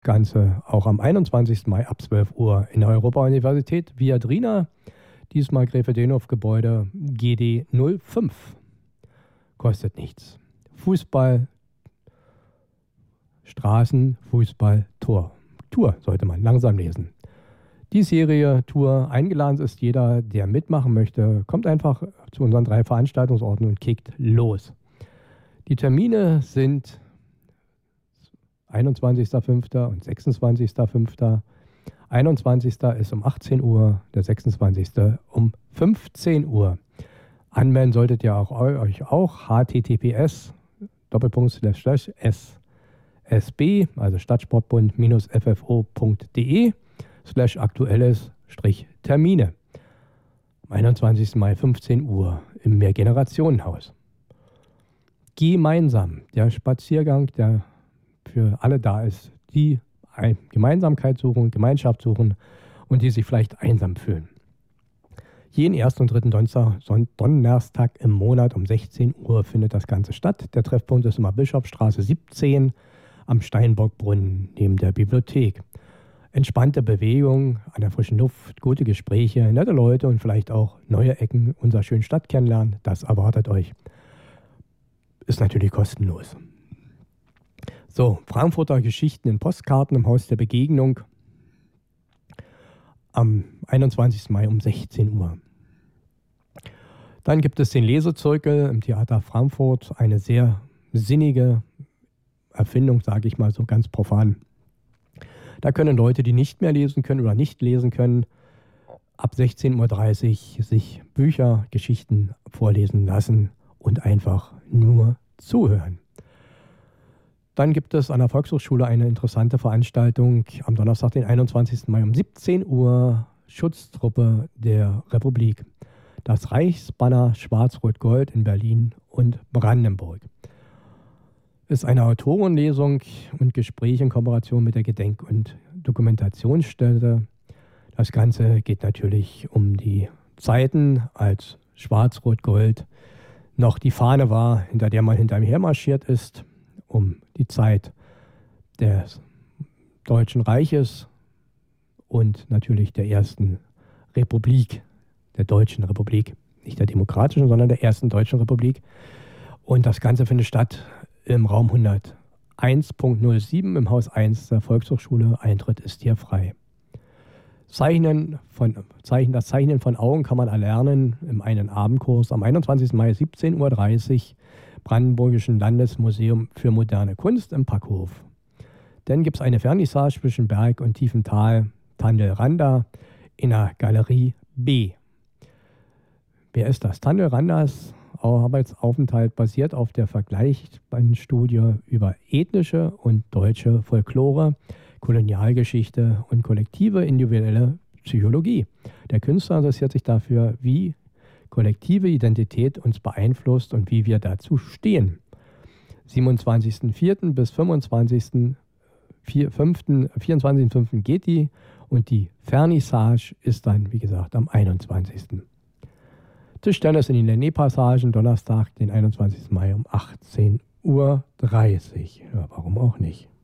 Ganze auch am 21. Mai ab 12 Uhr in der Europa-Universität Viadrina, diesmal Gräfe-Dönhoff-Gebäude GD 05. Kostet nichts. Fußball, Straßen, Fußball, Tor. Tour sollte man langsam lesen. Die Serie Tour, eingeladen ist jeder, der mitmachen möchte, kommt einfach zu unseren 3 Veranstaltungsorten und kickt los. Die Termine sind 21.05. und 26.05. 21. ist um 18 Uhr, der 26. um 15 Uhr. Anmelden solltet ihr euch auch https://ssb, also stadtsportbund-ffo.de/aktuelles-termine. Am 21. Mai 15 Uhr im Mehrgenerationenhaus. Gemeinsam, der Spaziergang, der für alle da ist, die Gemeinsamkeit suchen, Gemeinschaft suchen und die sich vielleicht einsam fühlen. Jeden ersten und dritten Donnerstag im Monat um 16 Uhr findet das Ganze statt. Der Treffpunkt ist immer Bischofsstraße 17 am Steinbockbrunnen neben der Bibliothek. Entspannte Bewegung an der frischen Luft, gute Gespräche, nette Leute und vielleicht auch neue Ecken unserer schönen Stadt kennenlernen. Das erwartet euch. Ist natürlich kostenlos. So, Frankfurter Geschichten in Postkarten im Haus der Begegnung am 21. Mai um 16 Uhr. Dann gibt es den Lesezirkel im Theater Frankfurt, eine sehr sinnige Erfindung, sage ich mal so ganz profan. Da können Leute, die nicht mehr lesen können oder nicht lesen können, ab 16.30 Uhr sich Bücher, Geschichten vorlesen lassen und einfach nur zuhören. Dann gibt es an der Volkshochschule eine interessante Veranstaltung am Donnerstag, den 21. Mai um 17 Uhr, Schutztruppe der Republik. Das Reichsbanner Schwarz-Rot-Gold in Berlin und Brandenburg. Ist eine Autorenlesung und Gespräch in Kooperation mit der Gedenk- und Dokumentationsstelle. Das Ganze geht natürlich um die Zeiten, als Schwarz-Rot-Gold noch die Fahne war, hinter der man hinterm hermarschiert ist, um die Zeit des Deutschen Reiches und natürlich der ersten Republik, der Deutschen Republik, nicht der Demokratischen, sondern der ersten Deutschen Republik. Und das Ganze findet statt im Raum 101.07 im Haus 1 der Volkshochschule. Eintritt ist hier frei. Das Zeichnen von Augen kann man erlernen im einen Abendkurs am 21. Mai 17.30 Uhr Brandenburgischen Landesmuseum für moderne Kunst im Packhof. Dann gibt es eine Vernissage zwischen Berg und tiefem Tal, Tandelranda, in der Galerie B. Wer ist das? Tandelrandas Arbeitsaufenthalt basiert auf der vergleichbaren Studie über ethnische und deutsche Folklore, Kolonialgeschichte und kollektive individuelle Psychologie. Der Künstler interessiert sich dafür, wie kollektive Identität uns beeinflusst und wie wir dazu stehen. 27.04. bis 24.05. geht die und die Vernissage ist dann, wie gesagt, am 21. Tischtennis in den Lenné-Passagen, Donnerstag, den 21. Mai um 18.30 Uhr. Ja, warum auch nicht?